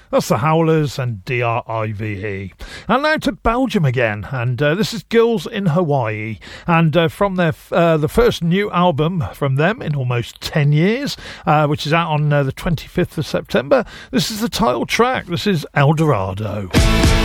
That's the Howlers and DRIVE. And now to Belgium again, and this is Girls in Hawaii, and from their the first new album from them in almost 10 years, which is out on the 25th of September. This is the title track. This is El Dorado.